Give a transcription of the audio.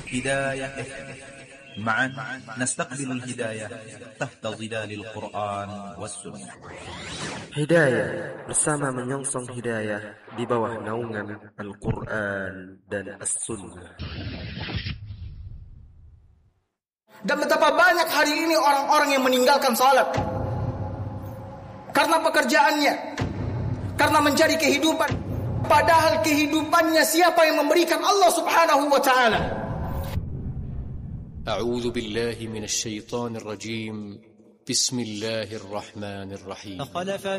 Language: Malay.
هداية FM. معا نستقبل الهداية تحت ظلال القرآن والسنة. Hidayah bersama menyongsong hidayah di bawah naungan Al-Quran dan As-Sunnah. Dan betapa banyak hari ini orang-orang yang meninggalkan salat karena pekerjaannya, karena mencari kehidupan. Padahal kehidupannya siapa yang memberikan? Allah Subhanahu wa ta'ala. A'udzu billahi minasy syaithanir rajim. Bismillahirrahmanirrahim.